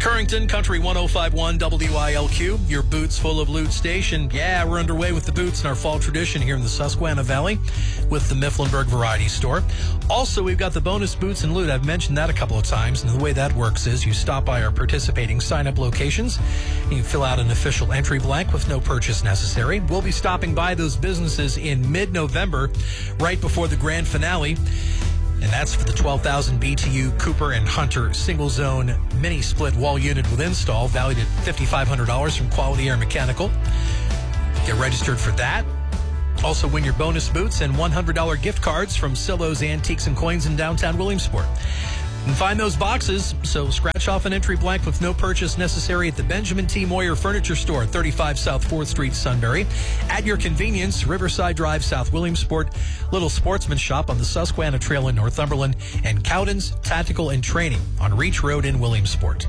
Currington, Country 105.1 WILQ, your boots full of loot station. Yeah, we're underway with the boots in our fall tradition here in the Susquehanna Valley with the Mifflinburg Variety Store. Also, we've got the bonus boots and loot. I've mentioned that a couple of times, and the way that works is you stop by our participating sign-up locations, and you fill out an official entry blank with no purchase necessary. We'll be stopping by those businesses in mid-November, right before the grand finale. And that's for the 12,000 BTU Cooper and Hunter single-zone mini-split wall unit with install, valued at $5,500 from Quality Air Mechanical. Get registered for that. Also win your bonus boots and $100 gift cards from Sillo's Antiques and Coins in downtown Williamsport. And find those boxes, so scratch off an entry blank with no purchase necessary at the Benjamin T. Moyer Furniture Store, 35 South 4th Street, Sunbury. At your convenience, Riverside Drive, South Williamsport, Little Sportsman Shop on the Susquehanna Trail in Northumberland, and Cowden's Tactical and Training on Reach Road in Williamsport.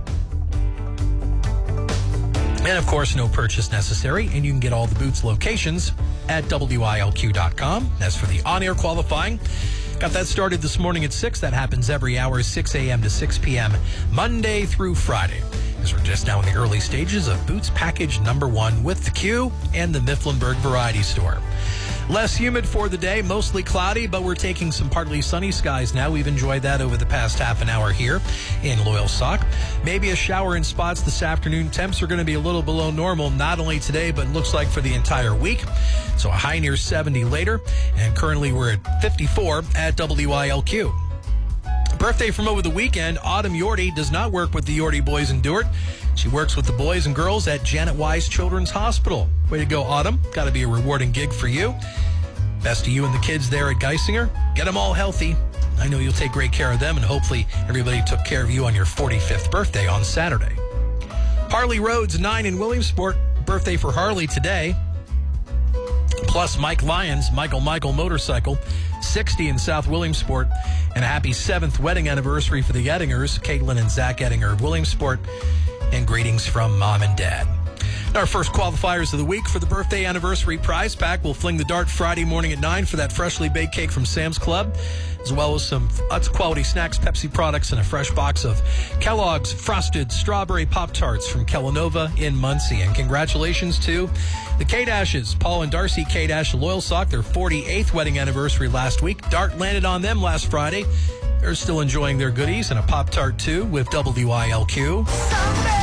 And, of course, no purchase necessary, and you can get all the boots locations at WILQ.com. As for the on-air qualifying, got that started this morning at 6. That happens every hour, 6 a.m. to 6 p.m., Monday through Friday. As we're just now in the early stages of Boots Package number 1 with the Q and the Mifflinburg Variety Store. Less humid for the day, mostly cloudy, but we're taking some partly sunny skies now. We've enjoyed that over the past half an hour here in Loyalsock. Maybe a shower in spots this afternoon. Temps are going to be a little below normal, not only today, but looks like for the entire week. So a high near 70 later, and currently we're at 54 at WILQ. Birthday from over the weekend, Autumn Yorty does not work with the Yorty Boys in Dewart. She works with the boys and girls at Janet Wise Children's Hospital. Way to go, Autumn. Got to be a rewarding gig for you. Best to you and the kids there at Geisinger. Get them all healthy. I know you'll take great care of them, and hopefully everybody took care of you on your 45th birthday on Saturday. Harley Rhodes, 9 in Williamsport. Birthday for Harley today. Plus Mike Lyons, Michael Motorcycle, 60 in South Williamsport. And a happy 7th wedding anniversary for the Ettingers, Caitlin and Zach Ettinger of Williamsport. And greetings from Mom and Dad. Our first qualifiers of the week for the birthday anniversary prize pack. We'll fling the dart Friday morning at 9 for that freshly baked cake from Sam's Club, as well as some Utz quality snacks, Pepsi products, and a fresh box of Kellogg's Frosted Strawberry Pop-Tarts from Kellanova in Muncie. And congratulations to the K-Dashes, Paul and Darcy K-Dash of Loyalsock, their 48th wedding anniversary last week. Dart landed on them last Friday. They're still enjoying their goodies and a Pop-Tart, too, with WILQ.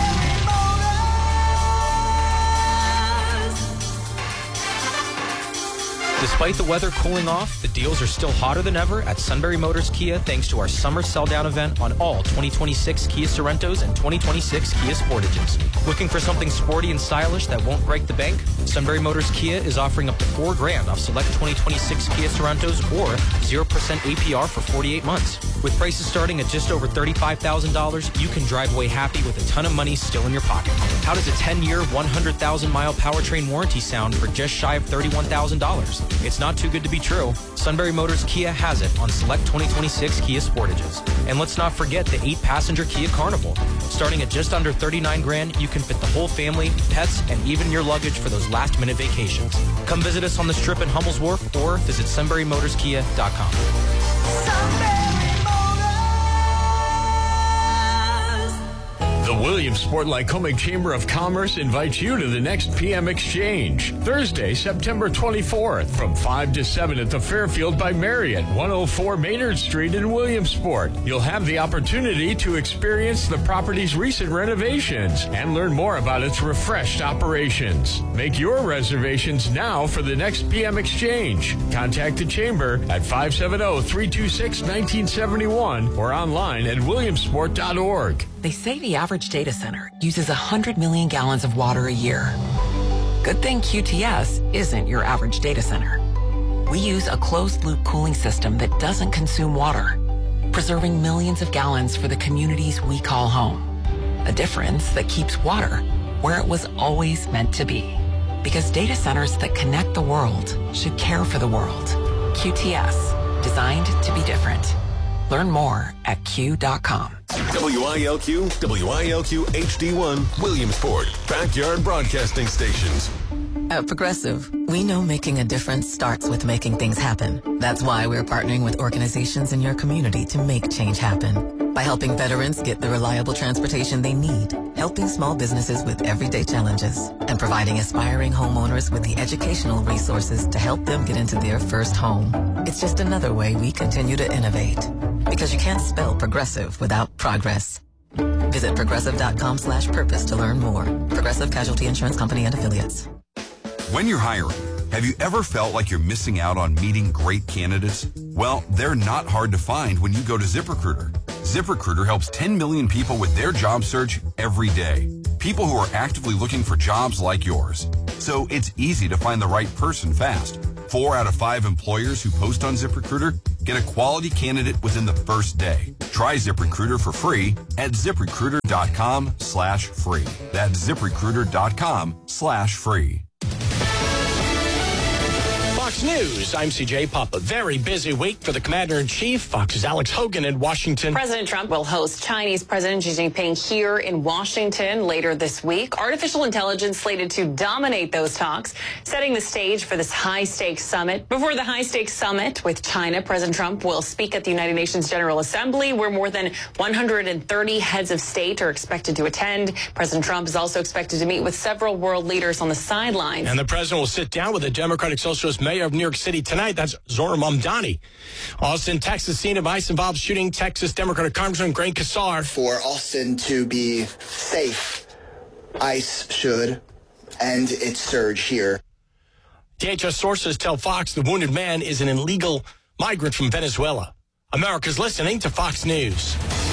Despite the weather cooling off, the deals are still hotter than ever at Sunbury Motors Kia thanks to our summer sell-down event on all 2026 Kia Sorentos and 2026 Kia Sportages. Looking for something sporty and stylish that won't break the bank? Sunbury Motors Kia is offering up to $4,000 off select 2026 Kia Sorentos or 0% APR for 48 months. With prices starting at just over $35,000, you can drive away happy with a ton of money still in your pocket. How does a 10-year, 100,000-mile powertrain warranty sound for just shy of $31,000? It's not too good to be true. Sunbury Motors Kia has it on select 2026 Kia Sportages. And let's not forget the 8-passenger Kia Carnival. Starting at just under $39,000, you can fit the whole family, pets, and even your luggage for those last-minute vacations. Come visit us on the Strip in Hummel's Wharf or visit SunburyMotorsKia.com. Sunbury The Williamsport Lycoming Chamber of Commerce invites you to the next PM Exchange, Thursday, September 24th, from 5 to 7 at the Fairfield by Marriott, 104 Maynard Street in Williamsport. You'll have the opportunity to experience the property's recent renovations and learn more about its refreshed operations. Make your reservations now for the next PM Exchange. Contact the Chamber at 570-326-1971 or online at williamsport.org. They say the average data center uses 100 million gallons of water a year. Good thing QTS isn't your average data center. We use a closed-loop cooling system that doesn't consume water, preserving millions of gallons for the communities we call home. A difference that keeps water where it was always meant to be. Because data centers that connect the world should care for the world. QTS, designed to be different. Learn more at Q.com. WILQ, WILQ HD1, Williamsport, backyard broadcasting stations. At Progressive, we know making a difference starts with making things happen. That's why we're partnering with organizations in your community to make change happen. by helping veterans get the reliable transportation they need, helping small businesses with everyday challenges, and providing aspiring homeowners with the educational resources to help them get into their first home. It's just another way we continue to innovate. Because you can't spell progressive without progress. Visit progressive.com/purpose to learn more. Progressive Casualty Insurance Company and Affiliates. When you're hiring, have you ever felt like you're missing out on meeting great candidates? Well, they're not hard to find when you go to ZipRecruiter. ZipRecruiter helps 10 million people with their job search every day. People who are actively looking for jobs like yours. So it's easy to find the right person fast. 4 out of 5 employers who post on ZipRecruiter get a quality candidate within the first day. Try ZipRecruiter for free at ZipRecruiter.com/free. That's ZipRecruiter.com/free. Fox News, I'm CJ Papa. Very busy week for the Commander-in-Chief. Fox's Alex Hogan in Washington. President Trump will host Chinese President Xi Jinping here in Washington later this week. Artificial intelligence slated to dominate those talks, setting the stage for this high-stakes summit. Before the high-stakes summit with China, President Trump will speak at the United Nations General Assembly, where more than 130 heads of state are expected to attend. President Trump is also expected to meet with several world leaders on the sidelines. And the president will sit down with the Democratic Socialist mayor of New York City tonight. That's Zohran Mamdani. Austin, Texas, scene of ICE-involved shooting. Texas Democratic Congressman Greg Casar. For Austin to be safe, ICE should end its surge here. DHS sources tell Fox the wounded man is an illegal migrant from Venezuela. America's listening to Fox News.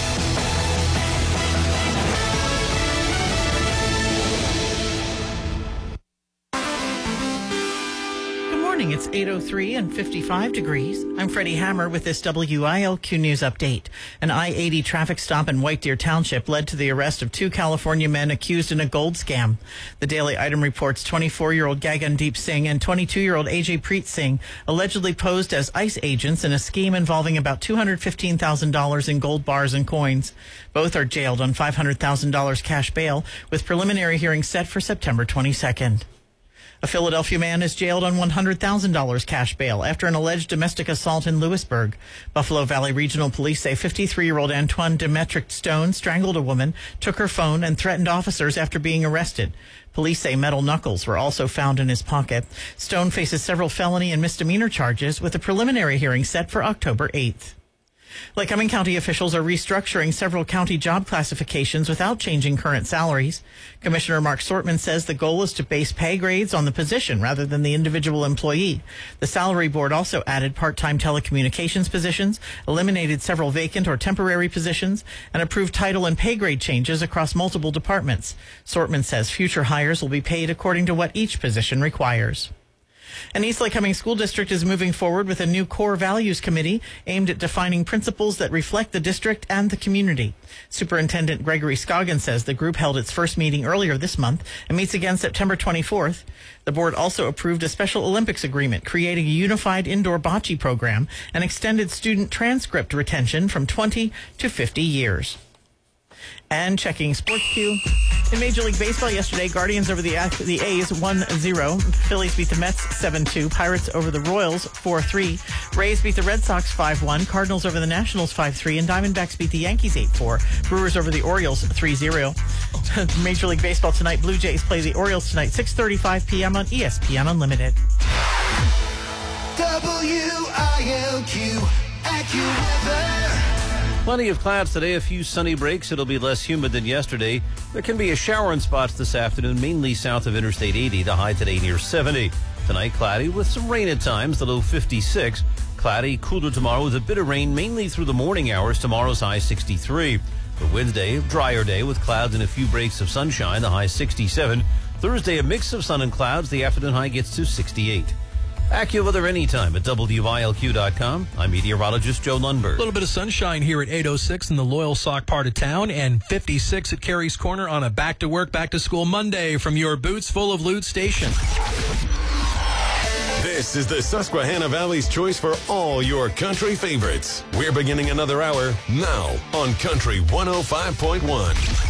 It's 8:03 and 55 degrees. I'm Freddie Hammer with this WILQ News update. An I-80 traffic stop in White Deer Township led to the arrest of 2 California men accused in a gold scam. The Daily Item reports 24-year-old Gagandeep Singh and 22-year-old Ajay Preet Singh allegedly posed as ICE agents in a scheme involving about $215,000 in gold bars and coins. Both are jailed on $500,000 cash bail, with preliminary hearings set for September 22nd. A Philadelphia man is jailed on $100,000 cash bail after an alleged domestic assault in Lewisburg. Buffalo Valley Regional Police say 53-year-old Antoine Demetric Stone strangled a woman, took her phone, and threatened officers after being arrested. Police say metal knuckles were also found in his pocket. Stone faces several felony and misdemeanor charges, with a preliminary hearing set for October 8th. Lycoming County officials are restructuring several county job classifications without changing current salaries. Commissioner Mark Sortman says the goal is to base pay grades on the position rather than the individual employee. The salary board also added part-time telecommunications positions, eliminated several vacant or temporary positions, and approved title and pay grade changes across multiple departments. Sortman says future hires will be paid according to what each position requires. An East Lycoming School District is moving forward with a new core values committee aimed at defining principles that reflect the district and the community. Superintendent Gregory Scoggin says the group held its first meeting earlier this month and meets again September 24th. The board also approved a Special Olympics agreement creating a unified indoor bocce program and extended student transcript retention from 20 to 50 years. And checking sports queue. In Major League Baseball yesterday, Guardians over the A's 1-0. Phillies beat the Mets 7-2. Pirates over the Royals 4-3. Rays beat the Red Sox 5-1. Cardinals over the Nationals 5-3. And Diamondbacks beat the Yankees 8-4. Brewers over the Orioles 3-0. Major League Baseball tonight, Blue Jays play the Orioles tonight 6:35 p.m. on ESPN Unlimited. WILQ AccuWeather. Plenty of clouds today, a few sunny breaks. It'll be less humid than yesterday. There can be a shower in spots this afternoon, mainly south of Interstate 80. The high today near 70. Tonight, cloudy with some rain at times, the low 56. Cloudy, cooler tomorrow with a bit of rain, mainly through the morning hours. Tomorrow's high 63. For Wednesday, drier day with clouds and a few breaks of sunshine, the high 67. Thursday, a mix of sun and clouds. The afternoon high gets to 68. AccuWeather anytime at WILQ.com. I'm meteorologist Joe Lundberg. A little bit of sunshine here at 8:06 in the Loyal Sock part of town, and 56 at Carey's Corner on a back-to-work, back-to-school Monday from your Boots Full of Loot station. This is the Susquehanna Valley's choice for all your country favorites. We're beginning another hour now on Country 105.1.